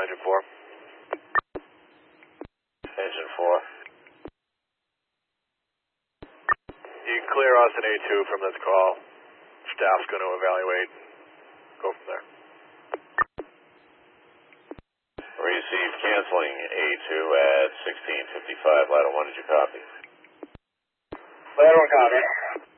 engine 4. Engine 4. You can clear Austin A2 from this call. Staff's going to evaluate. Go from there. Receive canceling A2 at 16:55. Ladder 1, did you copy? Ladder 1, copy.